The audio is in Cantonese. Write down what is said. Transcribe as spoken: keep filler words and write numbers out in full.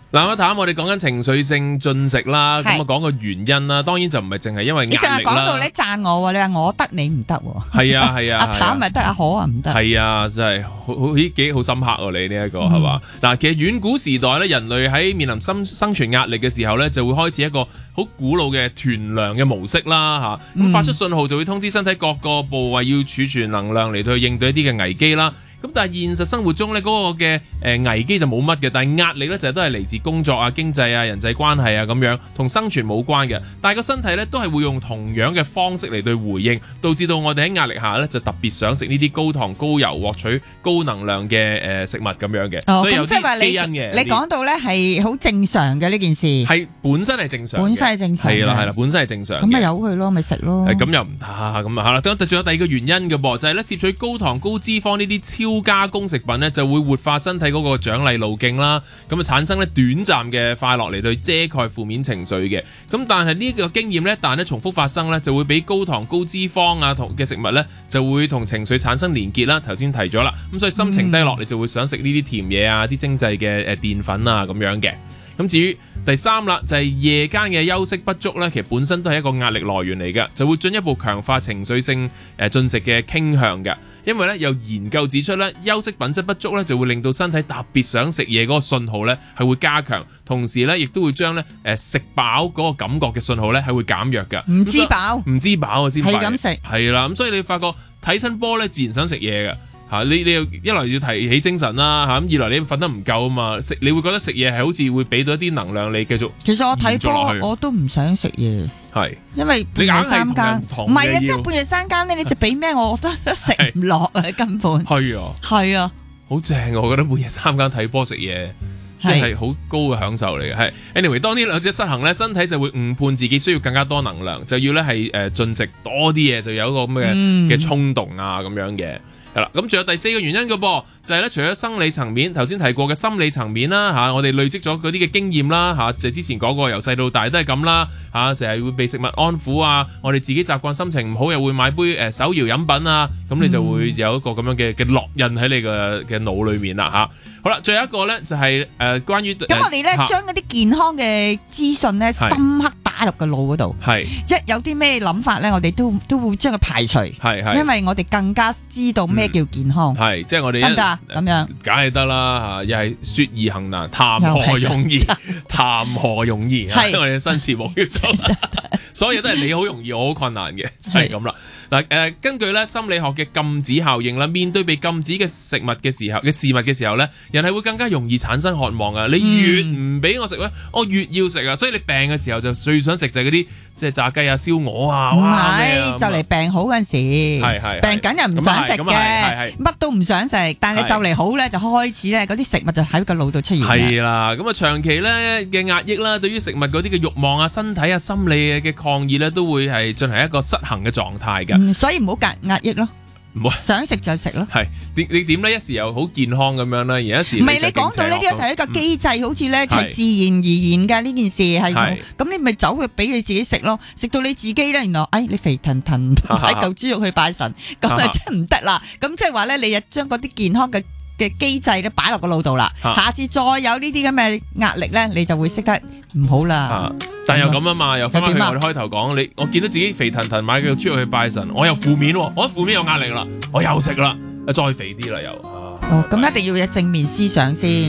嗱，阿譚，我哋講緊情緒性進食啦，咁啊講個原因啦，當然就唔係淨係因為壓力啦。你淨係講到你讚我，你話我得你唔得喎？係啊係啊，阿譚咪得，阿可啊唔得。係啊，真係好好幾好深刻喎！你呢一個係嘛？嗱，其實遠古時代咧，人類喺面臨生生存壓力嘅時候咧，就會開始一個好古老嘅囤糧嘅模式啦，嚇咁發出信號就會通知身體各個部位要儲存能量嚟到去應對一啲嘅危機啦。咁但係現實生活中咧，嗰個嘅誒危機就冇乜嘅，但係壓力咧就都係嚟自工作啊、經濟啊、人際關係啊咁樣，同生存冇關嘅。但係個身體咧都係會用同樣嘅方式嚟對回應，導致到我哋喺壓力下咧就特別想食呢啲高糖高油獲取高能量嘅誒食物咁樣嘅。哦，所以有啲基因嘅。你講到咧係好正常嘅呢件事，係本身係正常，本身係正常，係啦係啦，本身係正常。咁咪由佢咯，咪食咯。咁又唔得咁啊，好啦，咁仲有第二個原因嘅噃，就係咧攝取高糖高脂肪呢啲超加工食品咧就會活化身體嗰個獎勵路徑啦，咁啊產生咧短暫嘅快樂嚟對遮蓋負面情緒嘅。咁但係呢個經驗咧，但係咧重複發生咧，就會俾高糖高脂肪啊同嘅食物咧，就會同情緒產生連結啦。頭先提咗啦，咁所以心情低落，你就會想食呢啲甜嘢啊，啲精製嘅誒澱粉啊咁樣嘅。咁至於第三啦，就係夜間嘅休息不足咧，其實本身都係一個壓力來源嚟嘅，就會進一步強化情緒性誒進食嘅傾向嘅。因為咧有研究指出咧，休息品質不足咧就會令到身體特別想食嘢嗰個信號咧係會加強，同時咧亦都會將咧誒食飽嗰個感覺嘅信號咧係會減弱嘅。唔知飽，唔知飽啊先係咁食，係啦。咁所以你發覺睇親波咧，自然想食嘢嘅。嚇你你又一來要提起精神啦嚇，咁二來你瞓得唔夠啊嘛，食你會覺得食嘢係好似會俾到一啲能量你繼續。其實我睇波我都唔想食嘢，係因為半夜三更，唔係啊，即係半夜三更咧，你就俾咩我都都食唔落啊，根本係啊，係啊，好正啊！我覺得半夜三更睇波食嘢。即係好高嘅享受嚟嘅，係 anyway， 當呢兩者失衡咧，身體就會誤判自己需要更加多能量，就要咧係誒進食多啲嘢，就有一個咁嘅嘅衝動啊咁樣嘅。係啦，咁仲有第四個原因嘅噃，就係咧除咗生理層面，頭先提過嘅心理層面啦嚇，我哋累積咗嗰啲嘅經驗啦嚇，就之前講過由細到大都係咁啦嚇，成日會被食物安撫啊，我哋自己習慣心情唔好又會買杯誒手搖飲品啊，咁你就會有一個咁樣嘅嘅烙印喺你嘅嘅腦裏面啦嚇。好啦，最後一個咧就係誒關於咁我哋咧將嗰啲健康嘅資訊咧深刻打入個腦嗰度，係即係有啲咩諗法咧，我哋都都會將佢排除，係係，因為我哋更加知道咩叫健康，係即係我哋得唔得咁樣？梗係得啦嚇，又係説易行難，談何容易？談何容易？係我哋嘅新詞目叫做，所有都係你好容易，我好困難嘅，就係咁啦。嗱誒，根據咧心理學嘅禁止效應啦，面對被禁止嘅食物嘅時候嘅事物嘅時候咧，人係會更加容易產生渴望啊！你越唔俾我食咧，我越要食啊！所以你病嘅時候就最想食就係嗰啲即係炸雞啊、燒鵝啊，唔係就嚟病好嗰陣時，係係病緊又唔想食嘅，乜都唔想食，但係你就嚟好咧，就開始咧嗰啲食物就喺個腦度出現。係啦，咁啊長期咧嘅壓抑啦，對於食物嗰啲嘅慾望啊、身體啊、心理嘅抗議咧，都會係進行一個失衡嘅狀態嘅。嗯，所以唔好壓壓抑咯。唔好想食就食咯，係你你點咧？一時又好健康咁樣啦，而一時唔係你講到呢啲係一個機制，嗯、好似咧係自然而然嘅呢件事係，咁你咪走去俾你自己食咯，食到你自己咧，原來哎你肥騰騰買嚿豬肉去拜神，咁啊真係唔得啦，咁即係話咧，你又將嗰啲健康嘅嘅機制咧擺落個腦度啦，下次再有呢啲咁嘅壓力咧，你就會識得唔好啦。但又咁啊嘛，又翻返去我哋開頭講，你我見到自己肥騰騰買個豬肉去拜神，我又負面，我一負面有壓力啦，我又食啦，再肥啲啦又。哦，咁一定要有正面思想先。